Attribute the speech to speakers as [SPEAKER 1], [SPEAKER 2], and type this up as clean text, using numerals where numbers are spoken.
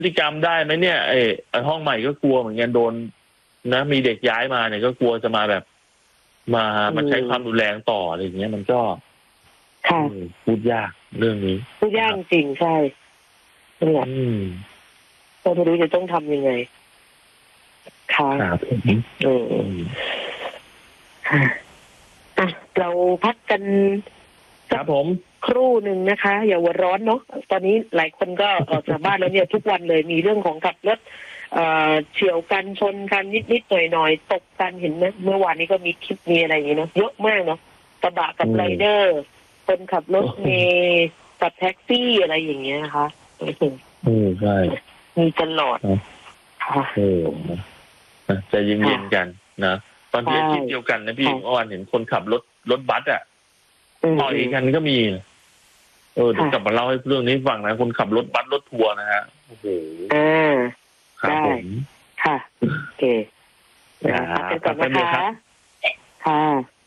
[SPEAKER 1] พฤติกรรมได้ไหมเนี่ยไอ้ห้องใหม่ก็กลัวเหมือนกันโดนนะมีเด็กย้ายมาเนี่ยก็กลัวจะมาแบบมาใช้ความรุนแรงต่ออะไรอย่างเงี้ยมันก็
[SPEAKER 2] ค่ะ
[SPEAKER 1] พูดยากเรื่องนี้
[SPEAKER 2] พูดยากจริงใช่นั่นแหละก็ไม่รู้จะต้องทำยังไงค่ะเราพักกัน
[SPEAKER 1] ครับผม
[SPEAKER 2] ครู่หนึ่งนะคะอย่าหัวร้อนเนาะตอนนี้หลายคนก็ออกจากบ้านแล้วเนี่ยทุกวันเลยมีเรื่องของขับรถเฉี่ยวกันชนกันนิดๆหน่อยๆตกกันเห็นไหมเมื่อวานนี้ก็มีคลิปมีอะไรอย่างเงี้ยเนาะเยอะมากเนาะกระบะกับไรเดอร์คนขับรถเมล์กับแท็กซี่อะไรอย่างเงี้ยนะคะ
[SPEAKER 1] ใช่
[SPEAKER 2] มีตลอด
[SPEAKER 1] ค่ะใจเย็นๆกันนะตอนที่อาชีพเดียวกันนะพี่เมื่อวานเห็นคนขับรถบัสต่อยกันก็มีเดี๋ยวกลับมาเล่าให้เรื่องนี้ฟังนะคนขับรถบัสรถทัวร์นะฮะโอ้โห
[SPEAKER 2] ครับผมค่ะโอเคพักกันก่อนนะคะค่ะ